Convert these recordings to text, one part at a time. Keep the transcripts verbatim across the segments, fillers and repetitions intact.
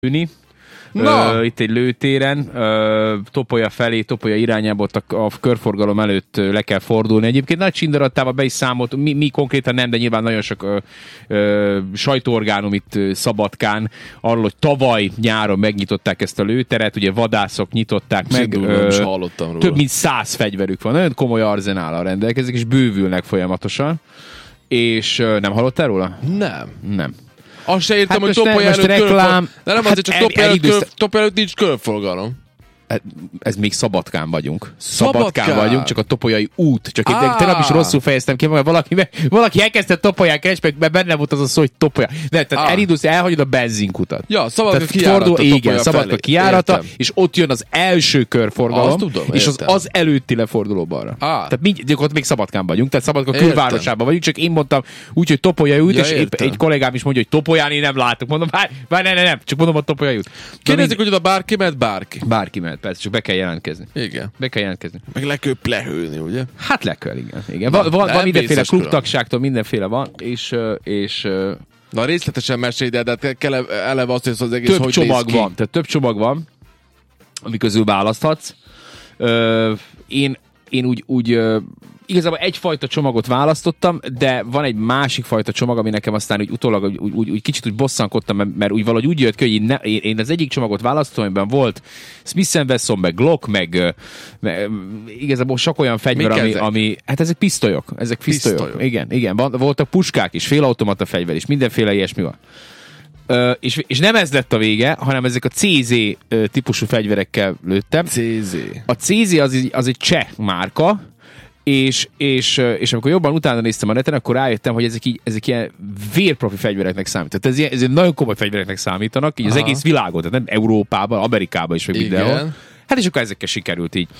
Uh, itt egy lőtéren, uh, Topolya felé, Topolya irányába a, a körforgalom előtt uh, le kell fordulni. Egyébként nagy csindaratával be is számolt, mi, mi konkrétan nem, de nyilván nagyon sok uh, uh, sajtóorgánum itt uh, Szabadkán arról, hogy tavaly nyáron megnyitották ezt a lőteret, ugye vadászok nyitották meg. Uh, több mint száz fegyverük van, nagyon komoly arzenállal rendelkezik, és bővülnek folyamatosan. És uh, nem hallottál róla? Nem. Nem. Azt se értem, hát hogy Topolya előtt reklám... De nem hát azért, csak Topolya előtt, körf... előtt nincs körforgalom. Ez még Szabadkán vagyunk. Szabadkán, Szabadkán vagyunk, csak a Topolyai út. Csak én tegnap is rosszul fejeztem ki, mert valaki, valaki elkezdte Topolyán keresni, mert benne volt az a szó, hogy Topolya. De tehát ah. elindulsz, elhagyod a benzinkutat. Ja, Szabadka kijárata. Igen, Szabadka kijárata, és ott jön az első körforgalom, tudom, és az az előtti leforduló balra. Ah. Tehát mi, ott még Szabadkán vagyunk, tehát Szabadka külvárosában vagyunk, csak én mondtam úgy, hogy Topolyai út, ja, és épp egy kollégám is mondja, hogy Topolyán én nem látok. Mondom, várj, ne, ne, nem, csak mondom a Topolyai út. Kérdezik, hogy oda bárki mehet, bárki. Bárki mehet, persze, csak be kell jelentkezni. Igen. Be kell jelentkezni. Meg le kell plehülni, ugye? Hát le kell, igen. igen. Van, van, van mindenféle klubtagságtól, mindenféle van, és... és na részletesen mesélj, de hát kell eleve azt, hogy az egész több hogy csomag néz ki. van, tehát több csomag van, ami közül választhatsz. Ö, én, én úgy, úgy igazából egyfajta csomagot választottam, de van egy másik fajta csomag, ami nekem aztán úgy utólag úgy, úgy, úgy kicsit úgy bosszankodtam, mert, mert úgy valahogy úgy jött ki, hogy én, ne, én az egyik csomagot választottam, amiben volt Smith and Wesson, meg Glock, meg, meg igazából sok olyan fegyver, ami, ami... Hát ezek pisztolyok. Ezek pisztolyok. pisztolyok. Igen, igen. Van, voltak puskák is, félautomata fegyver is, mindenféle ilyesmi van. Uh, és, és nem ez lett a vége, hanem ezek a cé zé uh, típusú fegyverekkel lőttem. cé zé. A cé zé az, az egy cseh márka, És, és, és amikor jobban utána néztem a neten, akkor rájöttem, hogy ezek, így, ezek ilyen vérprofi fegyvereknek számítanak. Tehát ez, ez nagyon komoly fegyvereknek számítanak, így az aha. egész világon, tehát nem Európában, Amerikában is, meg mindenhol. Hát és akkor ezekkel sikerült így.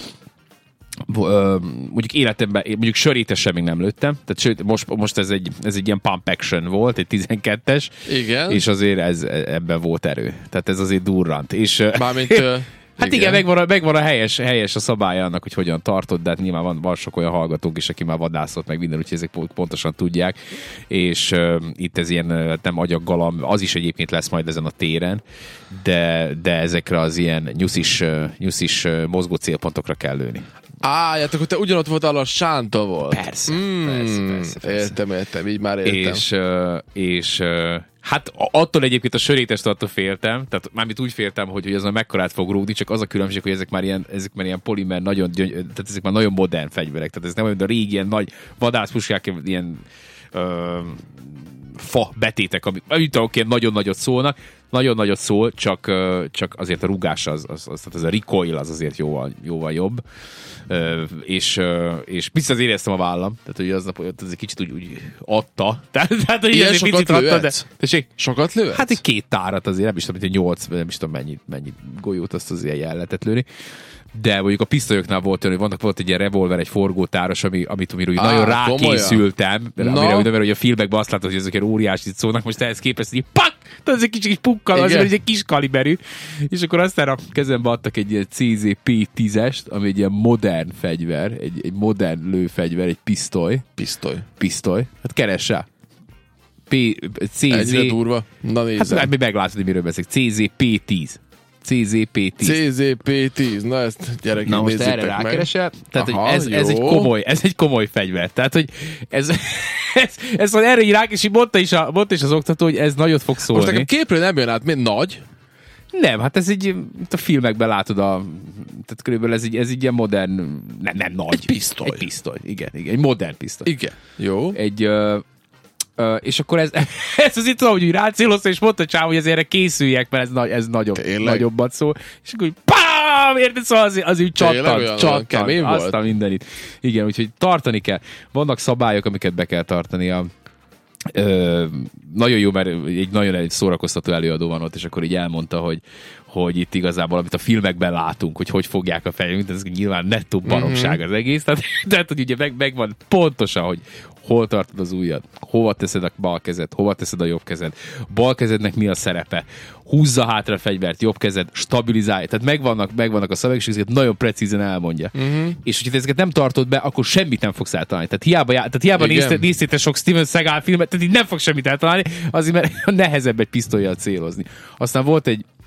Mondjuk életemben, mondjuk sörétesen még nem lőttem, tehát sőt, most, most ez, egy, ez egy ilyen pump action volt, egy tizenkettes, igen. És azért ez, ebben volt erő. Tehát ez azért durrant. És, mármint... Hát igen, igen megvan, a, megvan a helyes, helyes a szabálya annak, hogy hogyan tartod, de hát nyilván van, van sok olyan hallgatók is, aki már vadászott meg minden, úgyhogy ezek pontosan tudják, és uh, itt ez ilyen nem agyaggalam, az is egyébként lesz majd ezen a téren, de, de ezekre az ilyen nyuszis, uh, nyuszis uh, mozgó célpontokra kell lőni. Á, hát akkor te ugyanott voltál, a Sánta volt. Persze, mm, persze, persze, persze. Értem, értem, így már értem. És, uh, és uh, hát attól egyébként a sörétest attól féltem, tehát mármint úgy féltem, hogy, hogy ez már mekkorát fog rúgni, csak az a különbség, hogy ezek már ilyen, ezek már ilyen polimer, nagyon, tehát ezek már nagyon modern fegyverek, tehát ez nem olyan, de a régi ilyen nagy vadászpuskák, ilyen uh, fa betétek, amit oké, nagyon nagyot szólnak, nagyon nagyot szól, csak, csak azért a rugás az, az, az, tehát ez a recoil az azért jóval, jóval jobb. Uh, és, uh, és biztos éreztem a vállam, tehát hogy aznap az egy kicsit úgy, úgy adta. Tehát, tehát hogy ilyen sokat lőhetsz? De, sokat lőhetsz? Hát egy két tárat azért, nem is tudom, hogy nyolc, nem is tudom mennyi, mennyi golyót azt azért el lehetett lőni. De mondjuk a pisztolyoknál volt olyan, hogy vannak, volt egy ilyen revolver, egy forgótáros, ami, amit amire ah, nagyon rákészültem, no. amire, amire, hogy a filmekben azt látod, hogy ezek ilyen óriásit szólnak, most ehhez képest így pak! Tehát ez egy kicsit pukkal, azért, hogy egy kis kaliberű. És akkor aztán a kezembe adtak egy ilyen cé zé pé tízest, ami egy ilyen modern fegyver, egy, egy modern lőfegyver, egy pisztoly. Pisztoly. Pisztoly. Hát keress rá. P, cé zé... Egyre durva. Na nézzem. Hát még meglátod, hogy miről beszélek. cé zé pé tíz. cé zé pé tíz. cé zé pé tíz, na ezt gyerekek na most erre rákeresel, tehát aha, hogy ez, ez, egy komoly, ez egy komoly fegyver. Tehát, hogy ez, ez, ez az erre irák, és így mondta is, a, mondta is az oktató, hogy ez nagyot fog szólni. Most nekem képről nem jön át, mint nagy. Nem, hát ez így, itt a filmekben látod a, tehát körülbelül ez így, ez így ilyen modern, nem, nem nagy. Egy pisztoly. Egy pisztoly, igen, igen, egy modern pisztoly. Igen, jó. Egy, uh, Uh, és akkor ez, ez az itt tudom, hogy rácélozta, és mondta Csám, hogy ezért készüljek, mert ez, nagy, ez nagyobb, nagyobbat szól. És akkor úgy pám, érted? Szóval az, az úgy csattant, csattant, azt a mindenit. Igen, úgyhogy tartani kell. Vannak szabályok, amiket be kell tartani. A, ö, nagyon jó, mert egy nagyon egy szórakoztató előadó van ott, és akkor így elmondta, hogy hogy itt igazából, amit a filmekben látunk, hogy hogy fogják a fejünket, ez nyilván nettó baromság mm-hmm. az egész. Tehát, tehát hogy ugye meg, megvan pontosan, hogy hol tartod az ujjad, hova teszed a bal kezed, hova teszed a jobb kezed, bal kezednek mi a szerepe, húzza hátra a fegyvert, jobb kezed, stabilizálja. Tehát megvannak, megvannak a szabályok, és ezeket nagyon precízen elmondja. Mm-hmm. És hogyha ezeket nem tartod be, akkor semmit nem fogsz eltalálni. Tehát hiába, tehát hiába néztél sok Steven Seagal filmet, tehát így nem fog semmit eltalálni, azért mert nehezebb egy pisztollyal célozni. Aztán volt egy